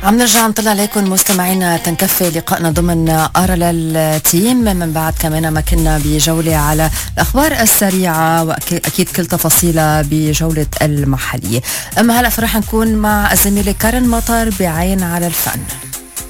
عم نرجع نطلع عليكم مستمعينا، تنكفي لقائنا ضمن أرلال تيم. من بعد كمان ما كنا بجولة على الأخبار السريعة وأكيد كل تفاصيلها بجولة المحلية. أما هلأ فرح نكون مع الزميلة كارن مطر بعين على الفن.